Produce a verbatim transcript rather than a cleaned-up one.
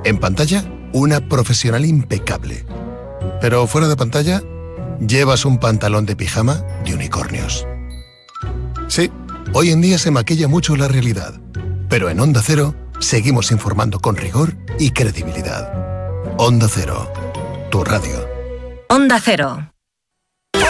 En pantalla, una profesional impecable. Pero fuera de pantalla, llevas un pantalón de pijama de unicornios. Sí, hoy en día se maquilla mucho la realidad. Pero en Onda Cero, seguimos informando con rigor y credibilidad. Onda Cero, tu radio. Onda Cero.